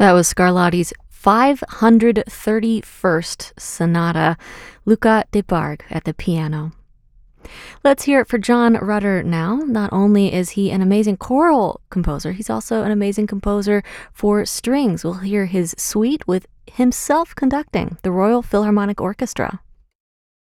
That was Scarlatti's 531st Sonata, Luca de Barg at the piano. Let's hear it for John Rutter now. Not only is he an amazing choral composer, he's also an amazing composer for strings. We'll hear his suite with himself conducting the Royal Philharmonic Orchestra.